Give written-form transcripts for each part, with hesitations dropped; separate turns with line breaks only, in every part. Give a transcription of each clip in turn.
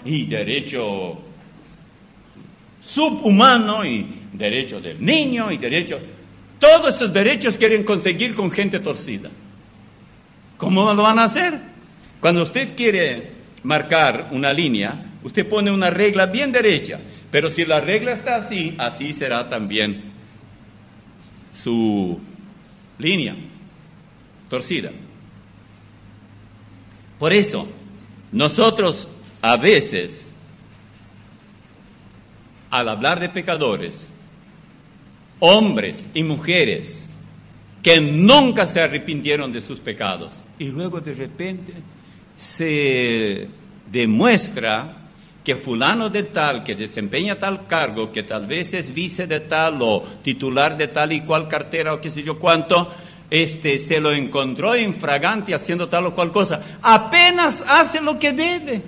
y derecho subhumano y derecho del niño y derecho... Todos esos derechos quieren conseguir con gente torcida. ¿Cómo lo van a hacer? Cuando usted quiere marcar una línea, usted pone una regla bien derecha, pero si la regla está así, así será también su línea torcida. Por eso, nosotros a veces, al hablar de pecadores, hombres y mujeres que nunca se arrepintieron de sus pecados, y luego de repente se demuestra que fulano de tal, que desempeña tal cargo, que tal vez es vice de tal o titular de tal y cual cartera o qué sé yo cuánto, se lo encontró infragante haciendo tal o cual cosa, apenas hace lo que debe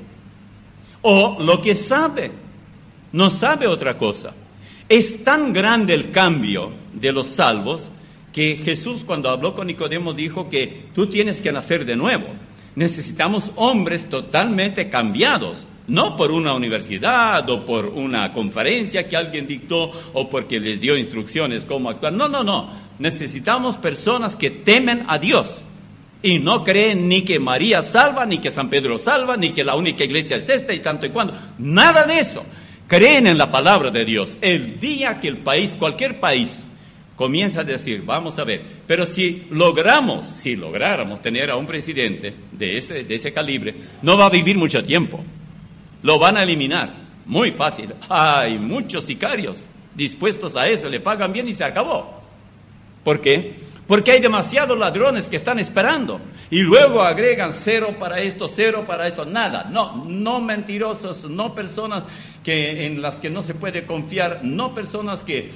o lo que sabe, no sabe otra cosa. Es tan grande el cambio de los salvos que Jesús, cuando habló con Nicodemo, dijo que tú tienes que nacer de nuevo. Necesitamos hombres totalmente cambiados, no por una universidad o por una conferencia que alguien dictó o porque les dio instrucciones cómo actuar. No. Necesitamos personas que temen a Dios y no creen ni que María salva, ni que San Pedro salva, ni que la única iglesia es esta y tanto y cuando. Nada de eso. Creen en la palabra de Dios. El día que el país, cualquier país, comienza a decir, vamos a ver, pero si lográramos tener a un presidente de ese calibre, no va a vivir mucho tiempo. Lo van a eliminar, muy fácil. Hay muchos sicarios dispuestos a eso, le pagan bien y se acabó. ¿Por qué? Porque hay demasiados ladrones que están esperando y luego agregan 0 para esto, 0 para esto, nada. No mentirosos, no personas en las que no se puede confiar, no personas que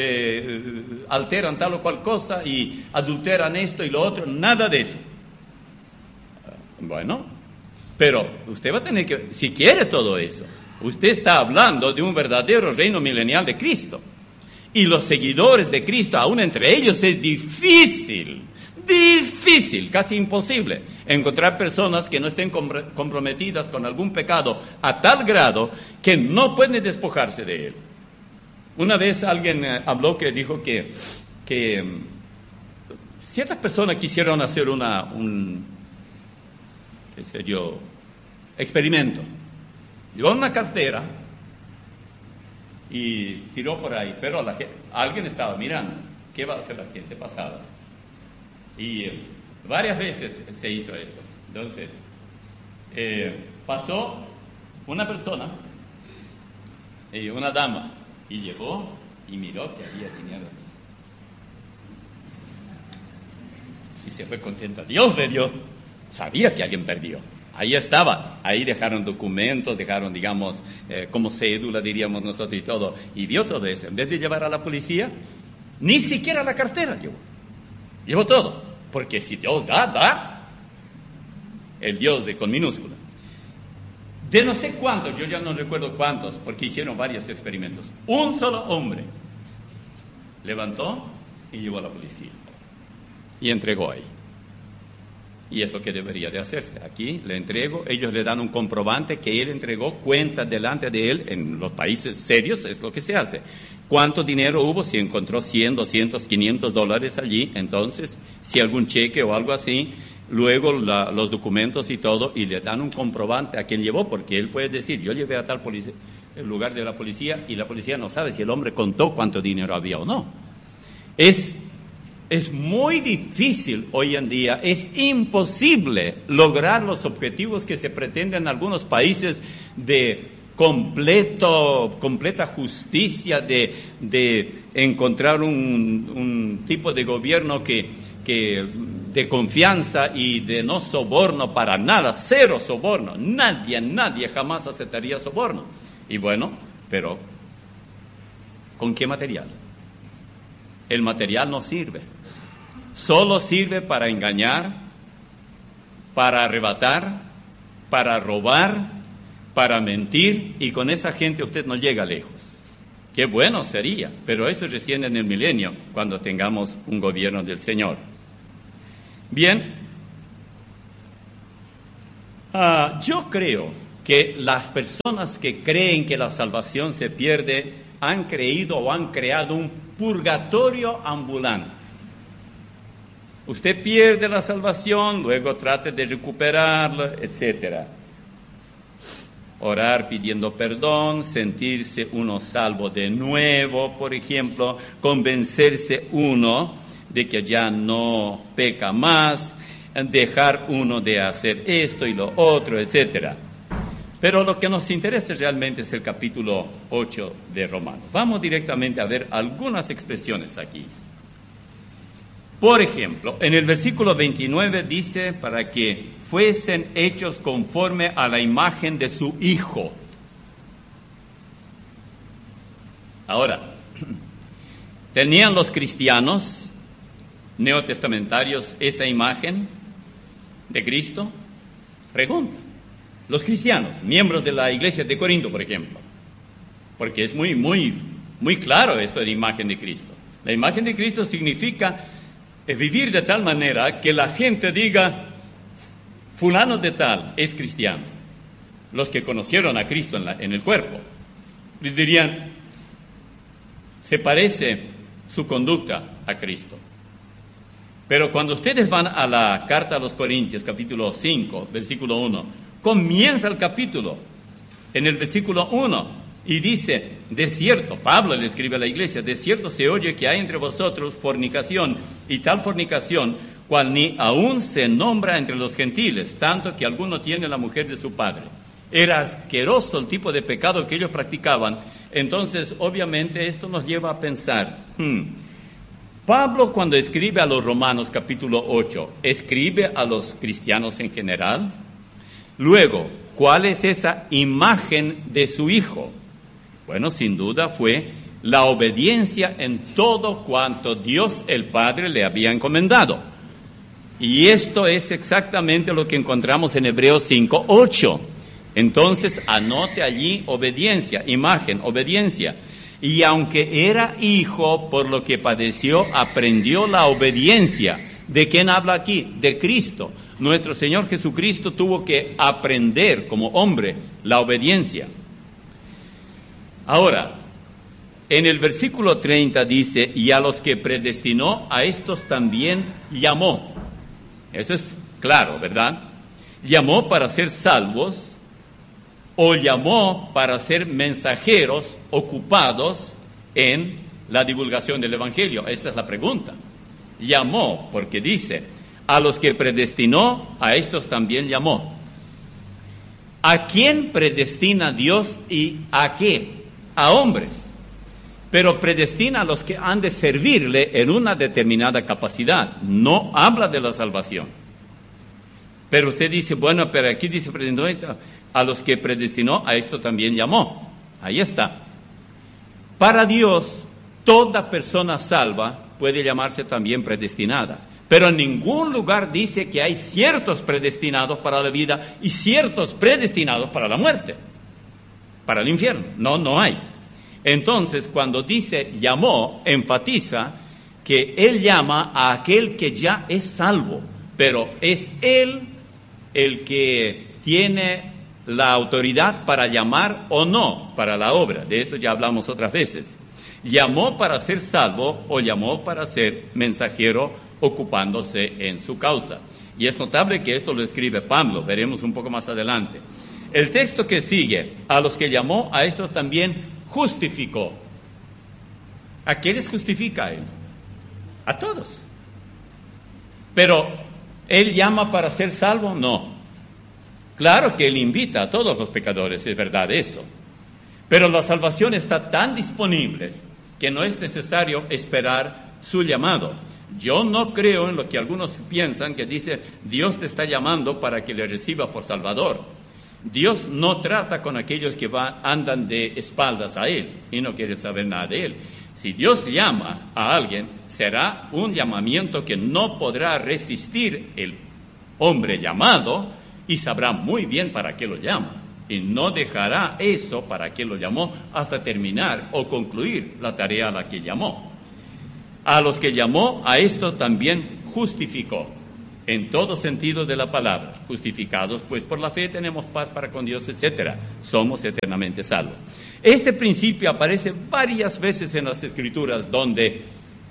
alteran tal o cual cosa y adulteran esto y lo otro, nada de eso. Bueno, pero usted va a tener que, si quiere todo eso, usted está hablando de un verdadero reino milenial de Cristo. Y los seguidores de Cristo, aún entre ellos, es difícil, casi imposible, encontrar personas que no estén comprometidas con algún pecado a tal grado que no pueden despojarse de él. Una vez alguien habló que dijo que ciertas personas quisieron hacer un experimento. Llevaron una cartera y tiró por ahí, pero alguien estaba mirando qué va a hacer la gente pasada. Y varias veces se hizo eso. Entonces, pasó una persona, una dama, y llegó y miró que había dinero en eso. Y se fue contenta. Dios le dio. Sabía que alguien perdió. Ahí estaba, ahí dejaron documentos, dejaron, digamos, como cédula, diríamos nosotros y todo, y vio todo eso. En vez de llevar a la policía, ni siquiera la cartera llevó todo, porque si Dios da, el Dios con minúscula. De no sé cuántos, yo ya no recuerdo cuántos, porque hicieron varios experimentos, un solo hombre levantó y llevó a la policía, y entregó ahí. Y es lo que debería de hacerse. Aquí le entrego, ellos le dan un comprobante que él entregó, cuenta delante de él, en los países serios es lo que se hace. ¿Cuánto dinero hubo? Si encontró 100, 200, 500 dólares allí, entonces, si algún cheque o algo así, luego los documentos y todo, y le dan un comprobante a quien llevó, porque él puede decir, yo llevé a tal el lugar de la policía, y la policía no sabe si el hombre contó cuánto dinero había o no. Es muy difícil hoy en día, es imposible lograr los objetivos que se pretenden en algunos países de completa justicia, de encontrar un tipo de gobierno que de confianza y de no soborno para nada, 0 soborno, nadie jamás aceptaría soborno. Y bueno, pero ¿con qué material? El material no sirve. Solo sirve para engañar, para arrebatar, para robar, para mentir, y con esa gente usted no llega lejos. Qué bueno sería, pero eso recién en el milenio, cuando tengamos un gobierno del Señor. Bien, yo creo que las personas que creen que la salvación se pierde han creído o han creado un purgatorio ambulante. Usted pierde la salvación, luego trate de recuperarla, etc. Orar pidiendo perdón, sentirse uno salvo de nuevo, por ejemplo, convencerse uno de que ya no peca más, dejar uno de hacer esto y lo otro, etc. Pero lo que nos interesa realmente es el capítulo 8 de Romanos. Vamos directamente a ver algunas expresiones aquí. Por ejemplo, en el versículo 29 dice, para que fuesen hechos conforme a la imagen de su Hijo. Ahora, ¿tenían los cristianos neotestamentarios esa imagen de Cristo? Pregunta. Los cristianos, miembros de la iglesia de Corinto, por ejemplo, porque es muy claro esto de la imagen de Cristo. La imagen de Cristo significa vivir de tal manera que la gente diga, fulano de tal es cristiano. Los que conocieron a Cristo en el cuerpo, les dirían, se parece su conducta a Cristo. Pero cuando ustedes van a la carta a los Corintios, capítulo 5, versículo 1, comienza el capítulo en el versículo 1 y dice, de cierto, Pablo le escribe a la iglesia, de cierto se oye que hay entre vosotros fornicación, y tal fornicación, cual ni aún se nombra entre los gentiles, tanto que alguno tiene la mujer de su padre. Era asqueroso el tipo de pecado que ellos practicaban. Entonces, obviamente, esto nos lleva a pensar, Pablo, cuando escribe a los Romanos capítulo 8, ¿escribe a los cristianos en general? Luego, ¿cuál es esa imagen de su Hijo? Bueno, sin duda fue la obediencia en todo cuanto Dios el Padre le había encomendado. Y esto es exactamente lo que encontramos en Hebreos 5:8. Entonces, anote allí obediencia, imagen, obediencia. Y aunque era hijo, por lo que padeció, aprendió la obediencia. ¿De quién habla aquí? De Cristo. Nuestro Señor Jesucristo tuvo que aprender como hombre la obediencia. Ahora, en el versículo 30 dice, y a los que predestinó, a estos también llamó. Eso es claro, ¿verdad? Llamó para ser salvos o llamó para ser mensajeros ocupados en la divulgación del Evangelio. Esa es la pregunta. Llamó, porque dice, a los que predestinó, a estos también llamó. ¿A quién predestina Dios y a qué? A hombres. Pero predestina a los que han de servirle en una determinada capacidad. No habla de la salvación. Pero usted dice, bueno, pero aquí dice predestinó, a los que predestinó, a esto también llamó. Ahí está. Para Dios, toda persona salva puede llamarse también predestinada. Pero en ningún lugar dice que hay ciertos predestinados para la vida y ciertos predestinados para la muerte, para el infierno. No hay. Entonces, cuando dice llamó, enfatiza que Él llama a aquel que ya es salvo, pero es Él el que tiene la autoridad para llamar o no para la obra. De eso ya hablamos otras veces. Llamó para ser salvo o llamó para ser mensajero ocupándose en su causa. Y es notable que esto lo escribe Pablo, veremos un poco más adelante. El texto que sigue, a los que llamó, a estos también justificó. ¿A quiénes justifica Él? A todos. Pero, ¿Él llama para ser salvo? No. Claro que Él invita a todos los pecadores, es verdad eso. Pero la salvación está tan disponible que no es necesario esperar su llamado. Yo no creo en lo que algunos piensan, que dice, Dios te está llamando para que le reciba por Salvador. Dios no trata con aquellos que andan de espaldas a Él y no quieren saber nada de Él. Si Dios llama a alguien, será un llamamiento que no podrá resistir el hombre llamado y sabrá muy bien para qué lo llama. Y no dejará eso para qué lo llamó hasta terminar o concluir la tarea a la que llamó. A los que llamó, a esto también justificó. en todo sentido de la palabra. Justificados pues por la fe tenemos paz para con Dios, etc. Somos eternamente salvos. Este principio aparece varias veces en las Escrituras, donde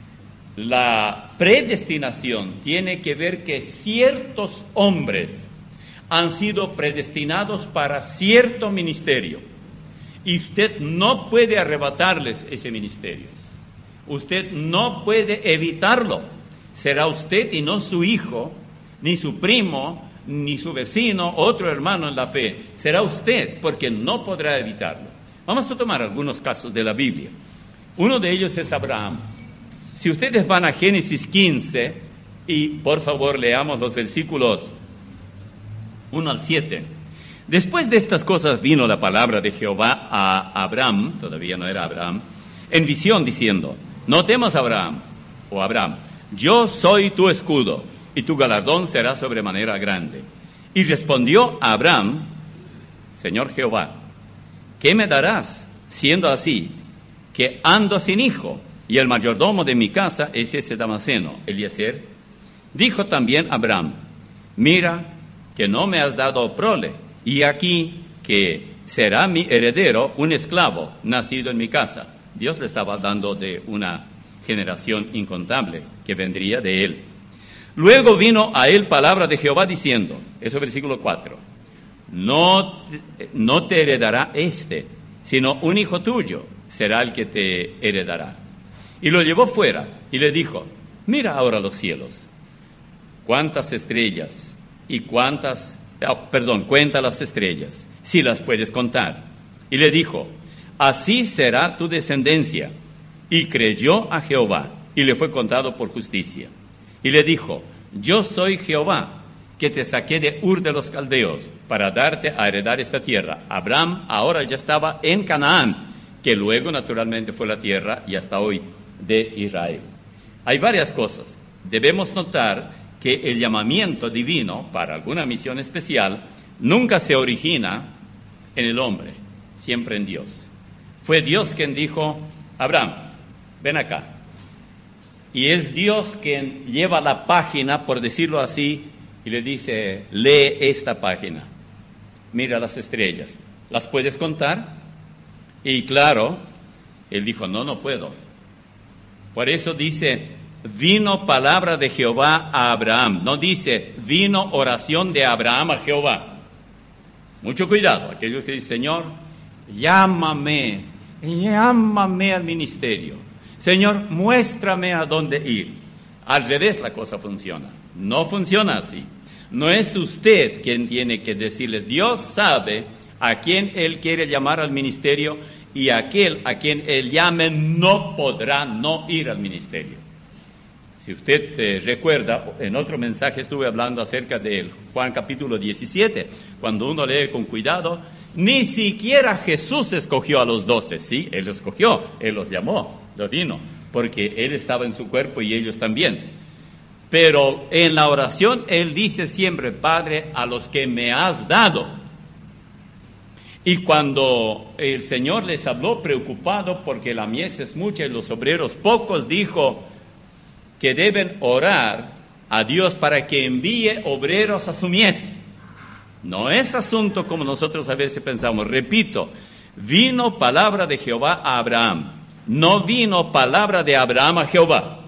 la predestinación tiene que ver que ciertos hombres han sido predestinados para cierto ministerio y usted no puede arrebatarles ese ministerio. Usted no puede evitarlo. Será usted y no su hijo, ni su primo, ni su vecino, otro hermano en la fe. Será usted, porque no podrá evitarlo. Vamos a tomar algunos casos de la Biblia. Uno de ellos es Abraham. Si ustedes van a Génesis 15, y por favor leamos los versículos 1 al 7. Después de estas cosas vino la palabra de Jehová a Abraham, todavía no era Abraham, en visión diciendo: no temas, Abraham, yo soy tu escudo, y tu galardón será sobremanera grande. Y respondió Abraham: Señor Jehová, ¿qué me darás, siendo así, que ando sin hijo, y el mayordomo de mi casa es ese Damaseno, Eliezer? Dijo también Abraham: mira que no me has dado prole, y aquí que será mi heredero un esclavo nacido en mi casa. Dios le estaba dando de una generación incontable que vendría de él. Luego vino a él palabra de Jehová diciendo, eso es versículo 4, no te heredará sino un hijo tuyo será el que te heredará. Y lo llevó fuera y le dijo: mira ahora los cielos, cuántas estrellas y cuenta las estrellas, si las puedes contar. Y le dijo: así será tu descendencia. Y creyó a Jehová, y le fue contado por justicia. Y le dijo: yo soy Jehová, que te saqué de Ur de los Caldeos, para darte a heredar esta tierra. Abraham ahora ya estaba en Canaán, que luego naturalmente fue la tierra, y hasta hoy, de Israel. Hay varias cosas. Debemos notar que el llamamiento divino para alguna misión especial nunca se origina en el hombre, siempre en Dios. Fue Dios quien dijo: Abraham, ven acá. Y es Dios quien lleva la página, por decirlo así, y le dice: lee esta página, mira las estrellas, ¿las puedes contar? Y claro, él dijo: no puedo. Por eso dice: vino palabra de Jehová a Abraham. No dice: vino oración de Abraham a Jehová. Mucho cuidado, aquellos que dicen: Señor, llámame al ministerio. Señor, muéstrame a dónde ir. Al revés la cosa funciona. No funciona así. No es usted quien tiene que decirle. Dios sabe a quién Él quiere llamar al ministerio, y aquel a quien Él llame no podrá no ir al ministerio. Si usted recuerda, en otro mensaje estuve hablando acerca de Juan capítulo 17, cuando uno lee con cuidado, ni siquiera Jesús escogió a los 12, ¿sí? Él los escogió, Él los llamó, los vino, porque Él estaba en su cuerpo y ellos también. Pero en la oración Él dice siempre: Padre, a los que me has dado. Y cuando el Señor les habló preocupado porque la mies es mucha y los obreros pocos, dijo que deben orar a Dios para que envíe obreros a su mies. No es asunto como nosotros a veces pensamos. Repito, vino palabra de Jehová a Abraham, no vino palabra de Abraham a Jehová.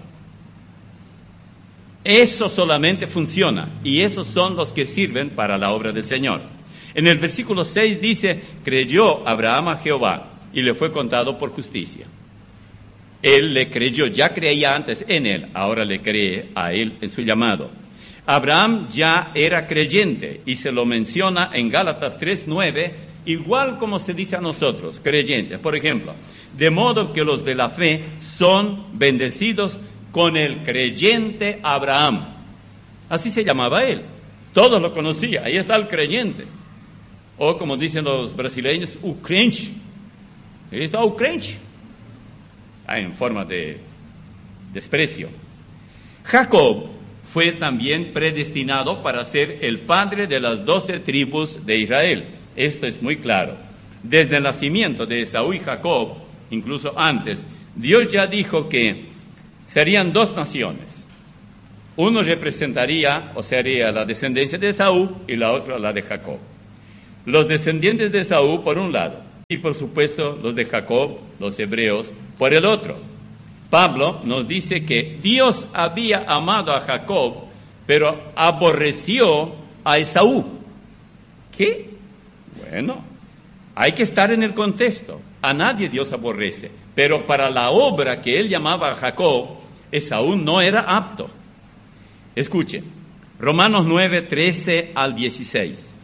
Eso solamente funciona, y esos son los que sirven para la obra del Señor. En el versículo 6 dice: creyó Abraham a Jehová, y le fue contado por justicia. Él le creyó, ya creía antes en él, ahora le cree a él en su llamado. Abraham ya era creyente, y se lo menciona en Gálatas 3:9, igual como se dice a nosotros, creyentes. Por ejemplo, de modo que los de la fe son bendecidos con el creyente Abraham. Así se llamaba él, todos lo conocían, ahí está el creyente. O como dicen los brasileños, o crente. Ahí está o crente. En forma de desprecio. Jacob fue también predestinado para ser el padre de las 12 tribus de Israel. Esto es muy claro. Desde el nacimiento de Esaú y Jacob, incluso antes, Dios ya dijo que serían 2 naciones. Uno representaría, o sería la descendencia de Esaú, y la otra la de Jacob. Los descendientes de Esaú por un lado, y por supuesto los de Jacob, los hebreos, por el otro. Pablo nos dice que Dios había amado a Jacob, pero aborreció a Esaú. ¿Qué? Bueno, hay que estar en el contexto. A nadie Dios aborrece, pero para la obra que él llamaba a Jacob, Esaú no era apto. Escuchen, Romanos 9, 13 al 16.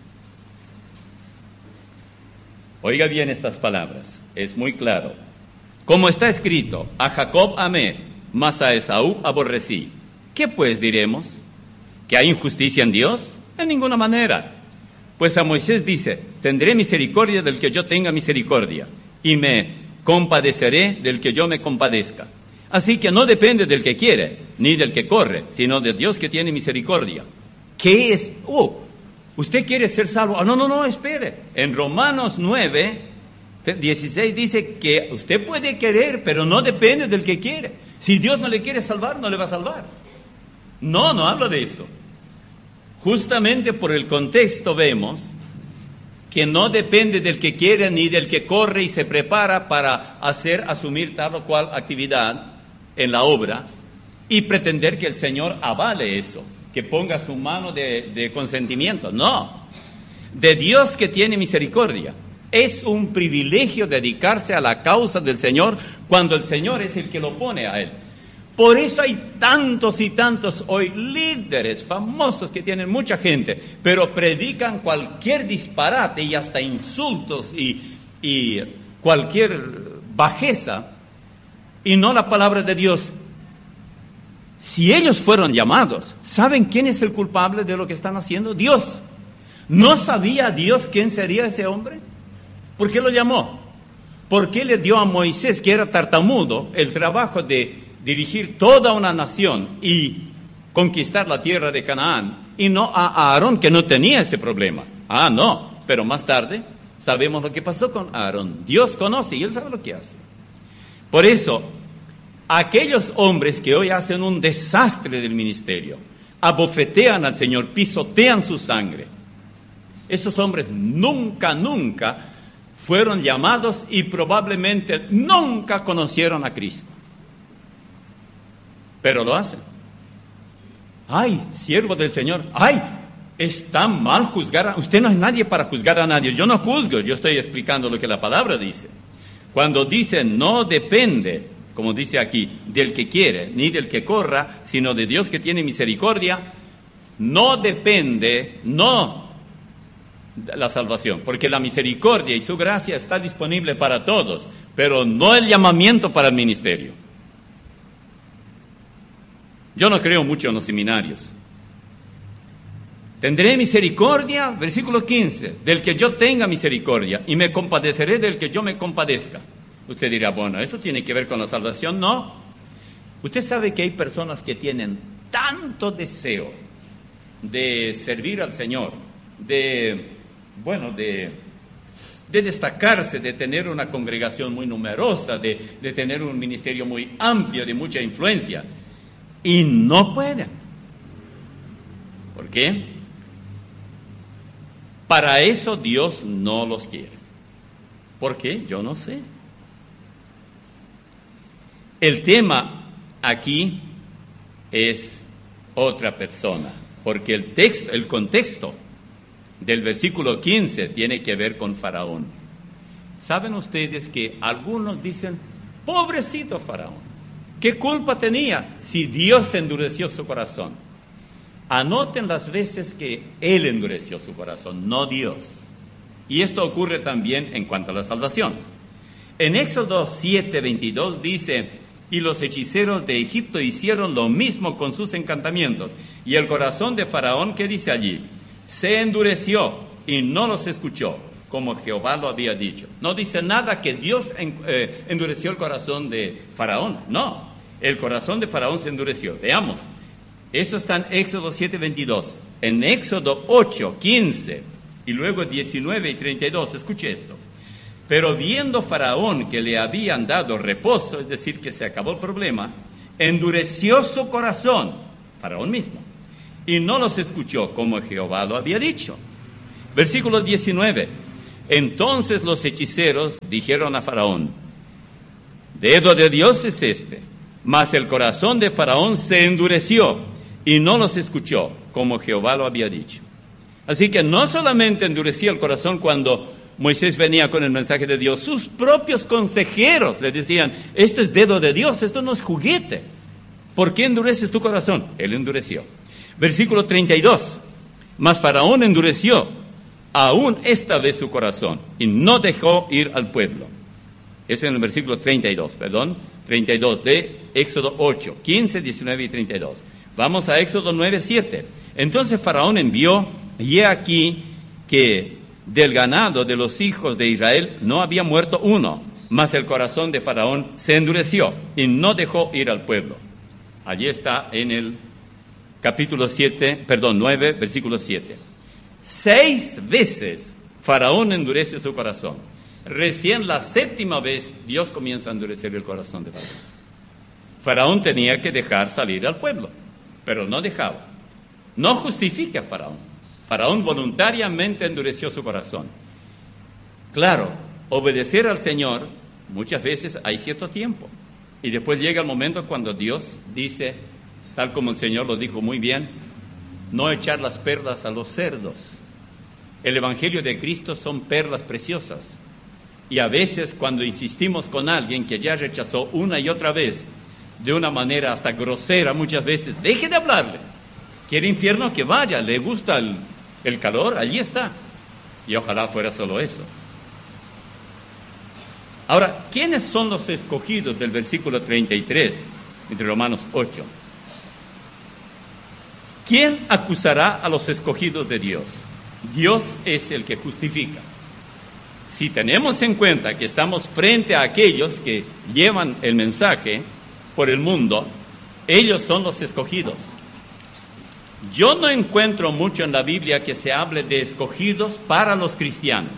Oiga bien estas palabras, es muy claro. Como está escrito, a Jacob amé, mas a Esaú aborrecí. ¿Qué pues diremos? ¿Que hay injusticia en Dios? En ninguna manera. Pues a Moisés dice, tendré misericordia del que yo tenga misericordia, y me compadeceré del que yo me compadezca. Así que no depende del que quiere, ni del que corre, sino de Dios que tiene misericordia. ¿Qué es? ¿Usted quiere ser salvo? No, espere. En Romanos 9, 16 dice que usted puede querer, pero no depende del que quiere. Si Dios no le quiere salvar, no le va a salvar. No hablo de eso. Justamente por el contexto vemos que no depende del que quiere ni del que corre y se prepara para asumir tal o cual actividad en la obra y pretender que el Señor avale eso, que ponga su mano de consentimiento. No, de Dios que tiene misericordia. Es un privilegio dedicarse a la causa del Señor cuando el Señor es el que lo pone a él. Por eso hay tantos y tantos hoy líderes famosos que tienen mucha gente, pero predican cualquier disparate y hasta insultos y cualquier bajeza y no la palabra de Dios. Si ellos fueron llamados, ¿saben quién es el culpable de lo que están haciendo? Dios. ¿No sabía Dios quién sería ese hombre? ¿Por qué lo llamó? ¿Por qué le dio a Moisés, que era tartamudo, el trabajo de dirigir toda una nación y conquistar la tierra de Canaán, y no a Aarón, que no tenía ese problema? Pero más tarde sabemos lo que pasó con Aarón. Dios conoce y él sabe lo que hace. Por eso, aquellos hombres que hoy hacen un desastre del ministerio, abofetean al Señor, pisotean su sangre, esos hombres nunca fueron llamados y probablemente nunca conocieron a Cristo. Pero lo hacen. ¡Ay, siervo del Señor! ¡Ay, está mal juzgar! Usted no es nadie para juzgar a nadie. Yo no juzgo, yo estoy explicando lo que la palabra dice. Cuando dice no depende, como dice aquí, del que quiere, ni del que corra, sino de Dios que tiene misericordia, no depende, la salvación, porque la misericordia y su gracia está disponible para todos, pero no el llamamiento para el ministerio. Yo no creo mucho en los seminarios. Tendré misericordia, versículo 15, del que yo tenga misericordia, y me compadeceré del que yo me compadezca. Usted dirá, bueno, ¿eso tiene que ver con la salvación? No. Usted sabe que hay personas que tienen tanto deseo de servir al Señor, de destacarse, de tener una congregación muy numerosa, de tener un ministerio muy amplio, de mucha influencia, y no pueden. ¿Por qué? Para eso Dios no los quiere. ¿Por qué? Yo no sé. El tema aquí es otra persona, porque el contexto del versículo 15 tiene que ver con Faraón. ¿Saben ustedes que algunos dicen, pobrecito Faraón? ¿Qué culpa tenía si Dios endureció su corazón? Anoten las veces que Él endureció su corazón, no Dios. Y esto ocurre también en cuanto a la salvación. En Éxodo 7:22 dice, y los hechiceros de Egipto hicieron lo mismo con sus encantamientos. Y el corazón de Faraón, ¿qué dice allí? Se endureció y no los escuchó, como Jehová lo había dicho. No dice nada que Dios endureció el corazón de Faraón. No, el corazón de Faraón se endureció. Veamos. Esto está en Éxodo 7:22. En Éxodo 8:15 y luego 19 y 32, escuche esto. Pero viendo Faraón que le habían dado reposo, es decir, que se acabó el problema, endureció su corazón. Faraón mismo, y no los escuchó como Jehová lo había dicho. Versículo 19. Entonces los hechiceros dijeron a Faraón: dedo de Dios es este. Mas el corazón de Faraón se endureció y no los escuchó como Jehová lo había dicho. Así que no solamente endurecía el corazón cuando Moisés venía con el mensaje de Dios, sus propios consejeros le decían: esto es dedo de Dios, esto no es juguete. ¿Por qué endureces tu corazón? Él endureció. Versículo 32. Mas Faraón endureció aún esta vez su corazón y no dejó ir al pueblo. Es en el versículo 32 de Éxodo 8, 15, 19 y 32. Vamos a Éxodo 9, 7. Entonces Faraón envió, y he aquí que del ganado de los hijos de Israel no había muerto uno, mas el corazón de Faraón se endureció y no dejó ir al pueblo. Allí está en el capítulo 9, versículo 7. 6 veces Faraón endurece su corazón. Recién la 7ª vez Dios comienza a endurecer el corazón de Faraón. Faraón tenía que dejar salir al pueblo, pero no dejaba. No justifica a Faraón. Faraón voluntariamente endureció su corazón. Claro, obedecer al Señor muchas veces hay cierto tiempo. Y después llega el momento cuando Dios dice, tal como el Señor lo dijo muy bien, no echar las perlas a los cerdos. El Evangelio de Cristo son perlas preciosas. Y a veces cuando insistimos con alguien que ya rechazó una y otra vez, de una manera hasta grosera muchas veces, deje de hablarle. Quiere infierno, que vaya. Le gusta el calor, allí está. Y ojalá fuera solo eso. Ahora, ¿quiénes son los escogidos del versículo 33 de Romanos 8? ¿Quién acusará a los escogidos de Dios? Dios es el que justifica. Si tenemos en cuenta que estamos frente a aquellos que llevan el mensaje por el mundo, ellos son los escogidos. Yo no encuentro mucho en la Biblia que se hable de escogidos para los cristianos.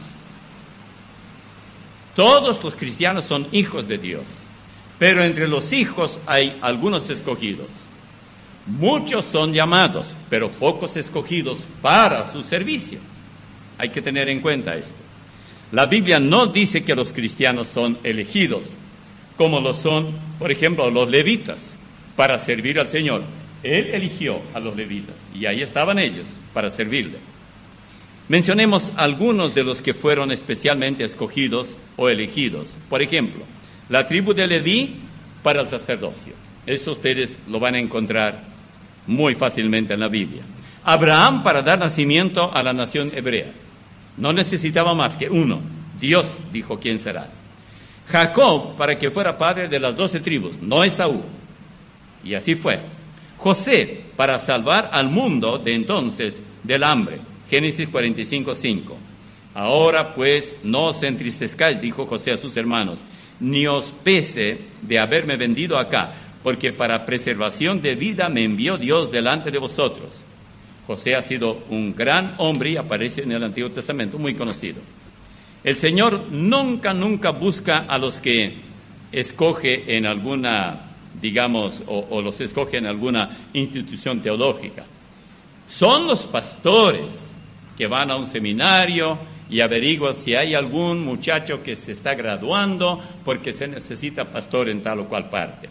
Todos los cristianos son hijos de Dios, pero entre los hijos hay algunos escogidos. Muchos son llamados, pero pocos escogidos para su servicio. Hay que tener en cuenta esto. La Biblia no dice que los cristianos son elegidos, como lo son, por ejemplo, los levitas, para servir al Señor. Él eligió a los levitas, y ahí estaban ellos, para servirle. Mencionemos algunos de los que fueron especialmente escogidos o elegidos. Por ejemplo, la tribu de Leví para el sacerdocio. Eso ustedes lo van a encontrar muy fácilmente en la Biblia. Abraham para dar nacimiento a la nación hebrea. No necesitaba más que uno. Dios dijo quién será. Jacob para que fuera padre de las 12 tribus, no Esaú. Y así fue. José para salvar al mundo de entonces del hambre. Génesis 45:5. Ahora pues no os entristezcáis, dijo José a sus hermanos, ni os pese de haberme vendido acá, porque para preservación de vida me envió Dios delante de vosotros. José ha sido un gran hombre y aparece en el Antiguo Testamento, muy conocido. El Señor nunca busca a los que escoge en alguna, digamos, o los escoge en alguna institución teológica. Son los pastores que van a un seminario y averiguan si hay algún muchacho que se está graduando porque se necesita pastor en tal o cual parte.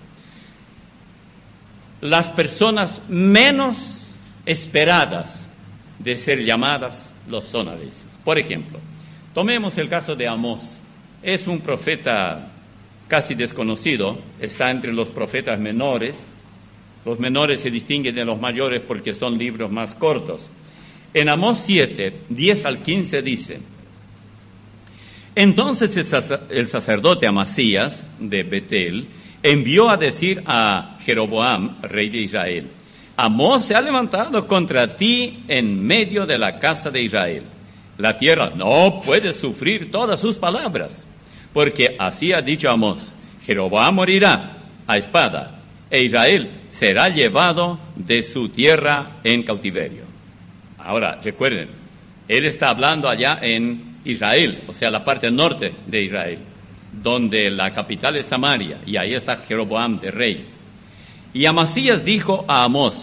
Las personas menos esperadas de ser llamadas lo son a veces. Por ejemplo, tomemos el caso de Amós. Es un profeta casi desconocido, está entre los profetas menores. Los menores se distinguen de los mayores porque son libros más cortos. En Amós 7, 10 al 15 dice: Entonces el sacerdote Amasías de Betel envió a decir a Jeroboam, rey de Israel: Amós se ha levantado contra ti en medio de la casa de Israel. La tierra no puede sufrir todas sus palabras, porque así ha dicho Amós: Jeroboam morirá a espada, e Israel será llevado de su tierra en cautiverio. Ahora, recuerden, él está hablando allá en Israel, o sea, la parte norte de Israel, donde la capital es Samaria, y ahí está Jeroboam de rey. Y Amasías dijo a Amós: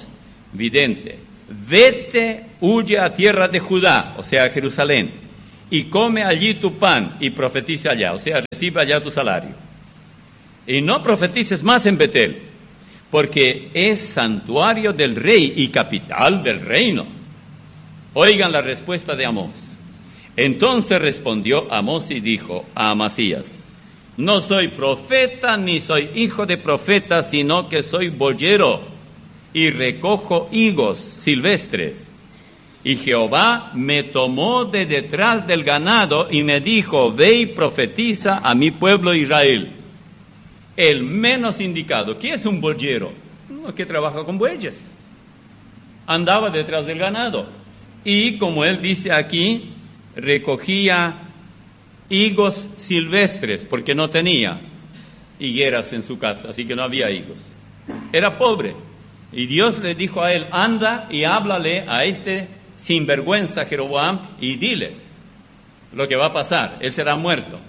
vidente, vete, huye a tierra de Judá, o sea, a Jerusalén, y come allí tu pan y profetiza allá, o sea, recibe allá tu salario. Y no profetices más en Betel, porque es santuario del rey y capital del reino. Oigan la respuesta de Amós. Entonces respondió Amós y dijo a Amasías: no soy profeta ni soy hijo de profeta, sino que soy boyero y recojo higos silvestres. Y Jehová me tomó de detrás del ganado y me dijo: ve y profetiza a mi pueblo Israel. El menos indicado. ¿Qué es un boyero? Uno que trabaja con bueyes. Andaba detrás del ganado. Y como él dice aquí, recogía higos silvestres, porque no tenía higueras en su casa, así que no había higos. Era pobre. Y Dios le dijo a él: anda y háblale a este sinvergüenza Jeroboam y dile lo que va a pasar. Él será muerto.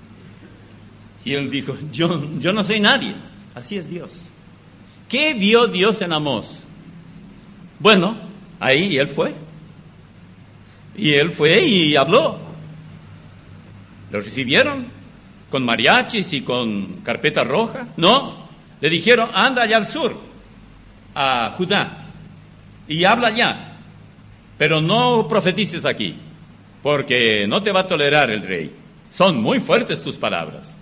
Y él dijo: yo no soy nadie. Así es Dios. ¿Qué vio Dios en Amós? Bueno, ahí él fue. Y él fue y habló. Lo recibieron con mariachis y con carpeta roja. No, le dijeron: anda allá al sur, a Judá, y habla allá. Pero no profetices aquí, porque no te va a tolerar el rey. Son muy fuertes tus palabras.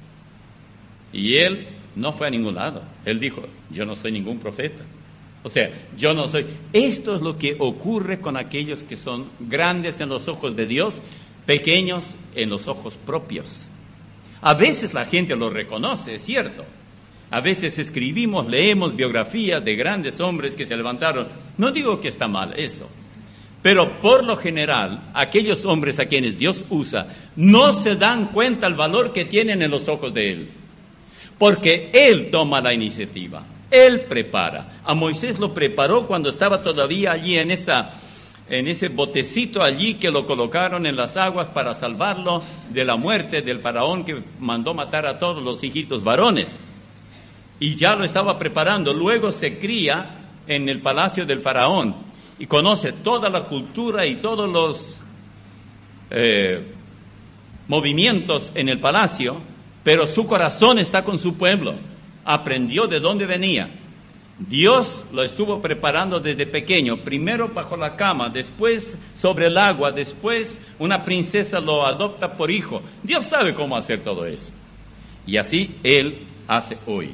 Y él no fue a ningún lado. Él dijo: yo no soy ningún profeta. O sea, yo no soy. Esto es lo que ocurre con aquellos que son grandes en los ojos de Dios, pequeños en los ojos propios. A veces la gente lo reconoce, es cierto. A veces escribimos, leemos biografías de grandes hombres que se levantaron. No digo que está mal eso. Pero por lo general, aquellos hombres a quienes Dios usa no se dan cuenta el valor que tienen en los ojos de Él. Porque Él toma la iniciativa, Él prepara. A Moisés lo preparó cuando estaba todavía allí en ese botecito allí que lo colocaron en las aguas para salvarlo de la muerte del faraón que mandó matar a todos los hijitos varones. Y ya lo estaba preparando. Luego se cría en el palacio del faraón y conoce toda la cultura y todos los movimientos en el palacio. Pero su corazón está con su pueblo. Aprendió de dónde venía. Dios lo estuvo preparando desde pequeño. Primero bajo la cama, después sobre el agua, después una princesa lo adopta por hijo. Dios sabe cómo hacer todo eso. Y así Él hace hoy.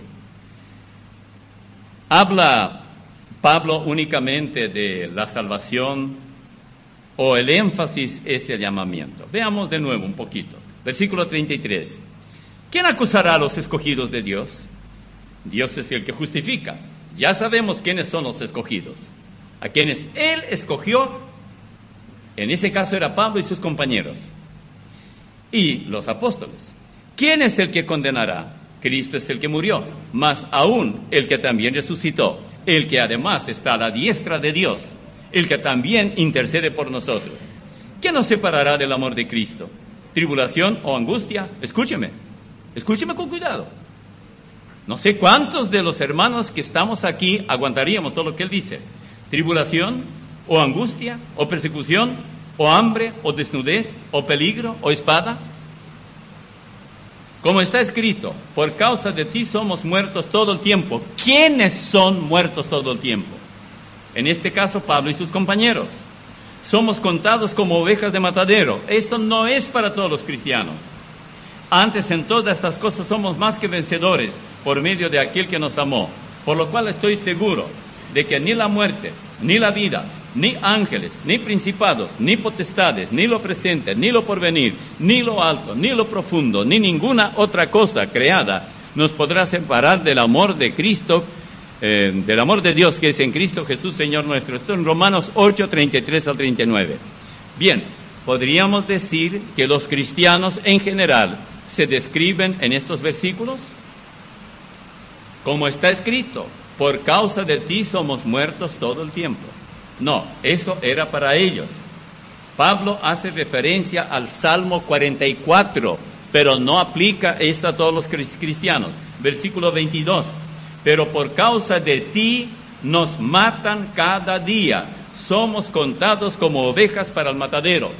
Habla Pablo únicamente de la salvación o el énfasis es el llamamiento. Veamos de nuevo un poquito. Versículo 33. ¿Quién acusará a los escogidos de Dios? Dios es el que justifica. Ya sabemos quiénes son los escogidos. A quienes Él escogió, en ese caso era Pablo y sus compañeros. Y los apóstoles. ¿Quién es el que condenará? Cristo es el que murió, más aún el que también resucitó, el que además está a la diestra de Dios, el que también intercede por nosotros. ¿Quién nos separará del amor de Cristo? ¿Tribulación o angustia? Escúcheme con cuidado. No sé cuántos de los hermanos que estamos aquí aguantaríamos todo lo que él dice. ¿Tribulación o angustia o persecución o hambre o desnudez o peligro o espada? Como está escrito: por causa de ti somos muertos todo el tiempo. ¿Quiénes son muertos todo el tiempo? En este caso, Pablo y sus compañeros. Somos contados como ovejas de matadero. Esto no es para todos los cristianos. Antes en todas estas cosas somos más que vencedores por medio de aquel que nos amó. Por lo cual estoy seguro de que ni la muerte, ni la vida, ni ángeles, ni principados, ni potestades, ni lo presente, ni lo porvenir, ni lo alto, ni lo profundo, ni ninguna otra cosa creada nos podrá separar del amor de Cristo, del amor de Dios que es en Cristo Jesús, Señor nuestro. Esto en Romanos 8, 33 al 39. Bien, podríamos decir que los cristianos en general se describen en estos versículos como está escrito: por causa de ti somos muertos todo el tiempo. No, eso era para ellos. Pablo hace referencia al Salmo 44, pero no aplica esto a todos los cristianos. Versículo 22. Pero por causa de ti Nos matan cada día. Somos contados como ovejas para el matadero.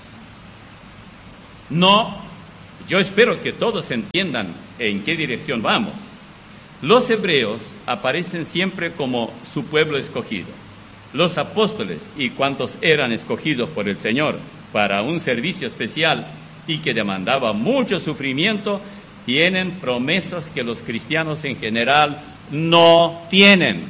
No, yo espero que todos entiendan en qué dirección vamos. Los hebreos aparecen siempre como su pueblo escogido. Los apóstoles y cuantos eran escogidos por el Señor para un servicio especial y que demandaba mucho sufrimiento, tienen promesas que los cristianos en general no tienen.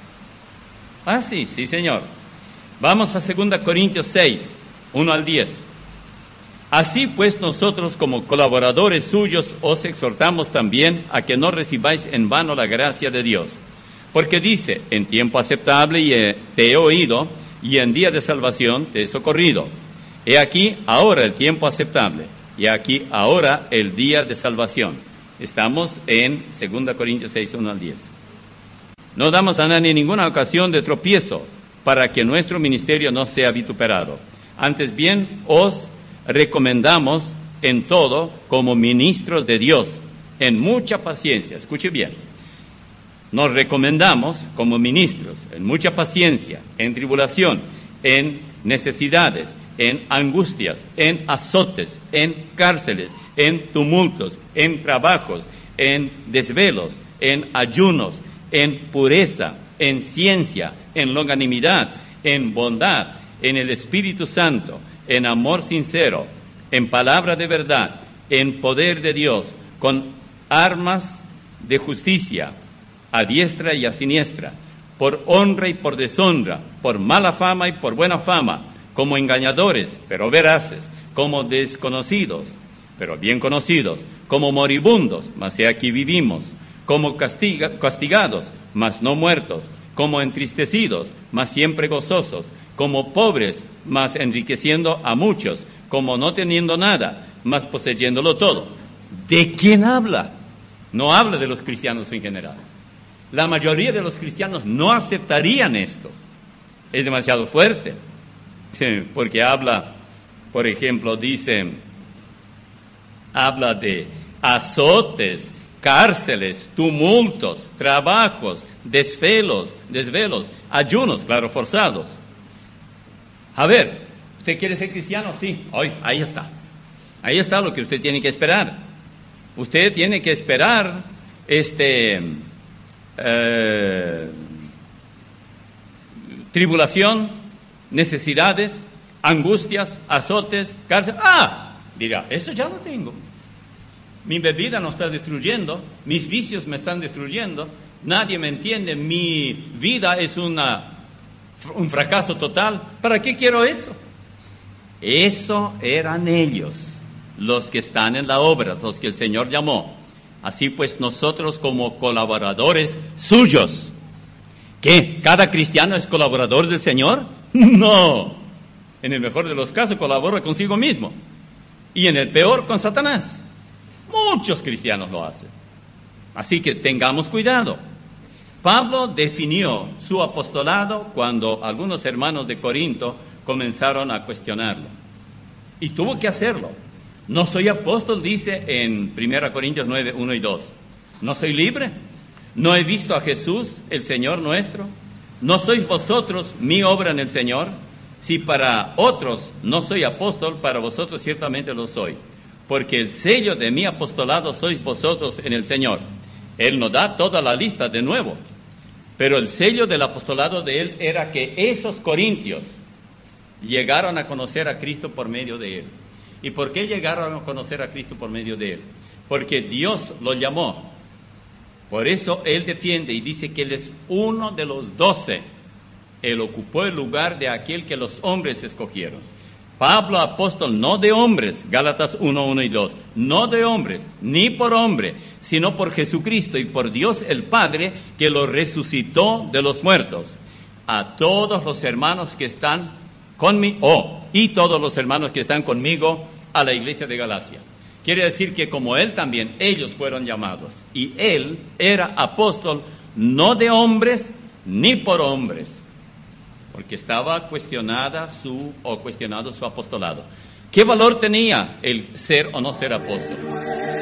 Ah, sí, señor. Vamos a 2 Corintios 6, 1 al 10. Así pues nosotros como colaboradores suyos os exhortamos también a que no recibáis en vano la gracia de Dios. Porque dice, en tiempo aceptable te he oído, y en día de salvación te he socorrido. He aquí ahora el tiempo aceptable, y aquí ahora el día de salvación. Estamos en 2 Corintios 6, 1 al 10. No damos a nadie ninguna ocasión de tropiezo, para que nuestro ministerio no sea vituperado. Antes bien, os recomendamos en todo como ministros de Dios, en mucha paciencia. Escuche bien. Nos recomendamos como ministros en mucha paciencia, en tribulación, en necesidades, en angustias, en azotes, en cárceles, en tumultos, en trabajos, en desvelos, en ayunos, en pureza, en ciencia, en longanimidad, en bondad, en el Espíritu Santo, en amor sincero, en palabra de verdad, en poder de Dios, con armas de justicia, a diestra y a siniestra, por honra y por deshonra, por mala fama y por buena fama, como engañadores, pero veraces, como desconocidos, pero bien conocidos, como moribundos, mas he aquí vivimos, como castigados, mas no muertos, como entristecidos, mas siempre gozosos, como pobres, mas enriqueciendo a muchos, como no teniendo nada, mas poseyéndolo todo. ¿De quién habla? No habla de los cristianos en general. La mayoría de los cristianos no aceptarían esto. Es demasiado fuerte. Porque habla, por ejemplo, habla de azotes, cárceles, tumultos, trabajos, desvelos, ayunos, claro, forzados. A ver, ¿usted quiere ser cristiano? Sí, hoy, ahí está. Ahí está lo que usted tiene que esperar. Usted tiene que esperar tribulación, necesidades, angustias, azotes, cárcel. Dirá, eso ya lo tengo. Mi bebida nos está destruyendo, mis vicios me están destruyendo, nadie me entiende, mi vida es un fracaso total. ¿Para qué quiero eso? Eso eran ellos, los que están en la obra, los que el Señor llamó. Así pues nosotros como colaboradores suyos. ¿Qué? ¿Cada cristiano es colaborador del Señor? No. En el mejor de los casos colabora consigo mismo. Y en el peor con Satanás. Muchos cristianos lo hacen. Así que tengamos cuidado. Pablo definió su apostolado cuando algunos hermanos de Corinto comenzaron a cuestionarlo. Y tuvo que hacerlo. No soy apóstol, dice en 1 Corintios 9, 1 y 2. ¿No soy libre? ¿No he visto a Jesús, el Señor nuestro? ¿No sois vosotros mi obra en el Señor? Si para otros no soy apóstol, para vosotros ciertamente lo soy. Porque el sello de mi apostolado sois vosotros en el Señor. Él nos da toda la lista de nuevo. Pero el sello del apostolado de él era que esos corintios llegaron a conocer a Cristo por medio de él. ¿Y por qué llegaron a conocer a Cristo por medio de él? Porque Dios lo llamó. Por eso él defiende y dice que él es uno de los 12. Él ocupó el lugar de aquel que los hombres escogieron. Pablo, apóstol, no de hombres, Gálatas 1, 1 y 2, no de hombres, ni por hombre, sino por Jesucristo y por Dios el Padre, que lo resucitó de los muertos. A todos los hermanos que están conmigo, y todos los hermanos que están conmigo, a la iglesia de Galacia. Quiere decir que como él también, ellos fueron llamados. Y él era apóstol, no de hombres, ni por hombres, porque estaba cuestionado su apostolado. ¿Qué valor tenía el ser o no ser apóstol?